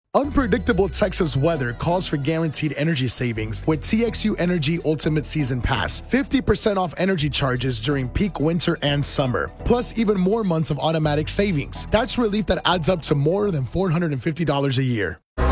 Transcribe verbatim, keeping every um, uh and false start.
Unpredictable Texas weather calls for guaranteed energy savings with T X U Energy Ultimate Season Pass. fifty percent off energy charges during peak winter and summer, plus even more months of automatic savings. That's relief that adds up to more than four hundred fifty dollars a year.